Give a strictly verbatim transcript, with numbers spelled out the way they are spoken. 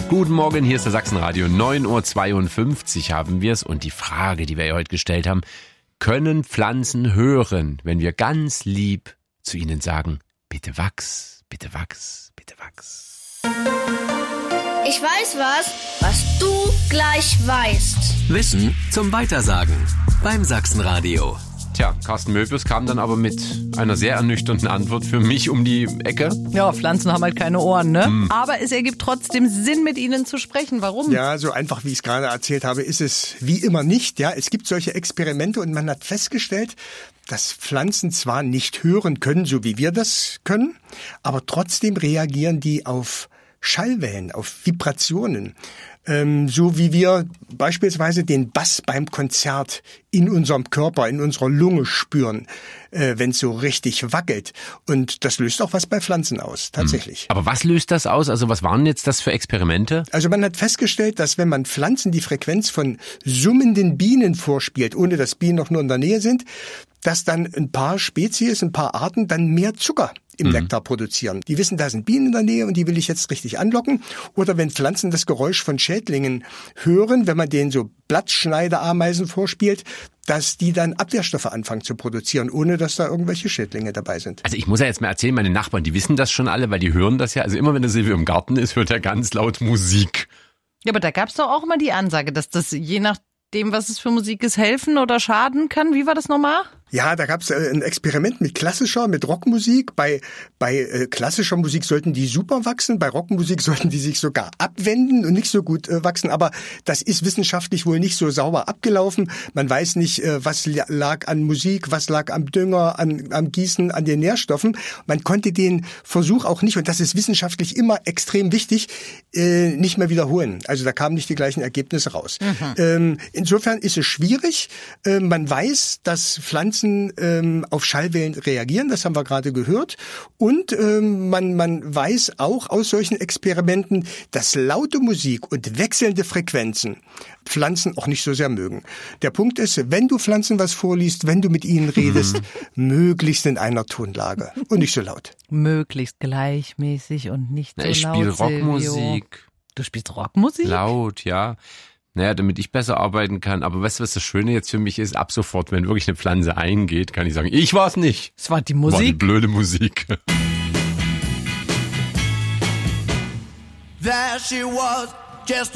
Guten Morgen, hier ist der Sachsenradio. neun Uhr zweiundfünfzig haben wir es. Und die Frage, die wir heute gestellt haben: Können Pflanzen hören, wenn wir ganz lieb zu ihnen sagen, bitte wachs, bitte wachs, bitte wachs? Ich weiß was, was du gleich weißt. Wissen zum Weitersagen beim Sachsenradio. Tja, Carsten Möbius kam dann aber mit einer sehr ernüchternden Antwort für mich um die Ecke. Ja, Pflanzen haben halt keine Ohren, ne? Hm. Aber es ergibt trotzdem Sinn, mit ihnen zu sprechen. Warum? Ja, so einfach, wie ich es gerade erzählt habe, ist es wie immer nicht. Ja, es gibt solche Experimente und man hat festgestellt, dass Pflanzen zwar nicht hören können, so wie wir das können, aber trotzdem reagieren die auf Schallwellen, auf Vibrationen. Ähm, so wie wir beispielsweise den Bass beim Konzert in unserem Körper, in unserer Lunge spüren, äh, wenn es so richtig wackelt. Und das löst auch was bei Pflanzen aus, tatsächlich. Aber was löst das aus? Also was waren jetzt das für Experimente? Also man hat festgestellt, dass wenn man Pflanzen die Frequenz von summenden Bienen vorspielt, ohne dass Bienen noch nur in der Nähe sind, dass dann ein paar Spezies, ein paar Arten dann mehr Zucker im Nektar produzieren. Die wissen, da sind Bienen in der Nähe und die will ich jetzt richtig anlocken. Oder wenn Pflanzen das Geräusch von Schädlingen hören, wenn man denen so Blattschneiderameisen vorspielt, dass die dann Abwehrstoffe anfangen zu produzieren, ohne dass da irgendwelche Schädlinge dabei sind. Also ich muss ja jetzt mal erzählen, meine Nachbarn, die wissen das schon alle, weil die hören das ja. Also immer wenn der Silvio im Garten ist, hört er ganz laut Musik. Ja, aber da gab es doch auch immer die Ansage, dass das je nachdem, was es für Musik ist, helfen oder schaden kann. Wie war das nochmal? Ja, da gab es ein Experiment mit klassischer, mit Rockmusik. Bei bei äh, klassischer Musik sollten die super wachsen, bei Rockmusik sollten die sich sogar abwenden und nicht so gut äh, wachsen. Aber das ist wissenschaftlich wohl nicht so sauber abgelaufen. Man weiß nicht, äh, was lag an Musik, was lag am Dünger, an, am Gießen, an den Nährstoffen. Man konnte den Versuch auch nicht, und das ist wissenschaftlich immer extrem wichtig, äh, nicht mehr wiederholen. Also da kamen nicht die gleichen Ergebnisse raus. Mhm. Ähm, insofern ist es schwierig. Äh, man weiß, dass Pflanzen ähm, auf Schallwellen reagieren, das haben wir gerade gehört. Und ähm, man, man weiß auch aus solchen Experimenten, dass laute Musik und wechselnde Frequenzen Pflanzen auch nicht so sehr mögen. Der Punkt ist, wenn du Pflanzen was vorliest, wenn du mit ihnen redest, mhm. möglichst in einer Tonlage und nicht so laut. Möglichst gleichmäßig und nicht so ich laut. Ich spiele Rockmusik. Du spielst Rockmusik? Laut, ja. Naja, damit ich besser arbeiten kann. Aber weißt du, was das Schöne jetzt für mich ist? Ab sofort, wenn wirklich eine Pflanze eingeht, kann ich sagen, ich war's nicht. Es war die Musik. War die blöde Musik. There she was, just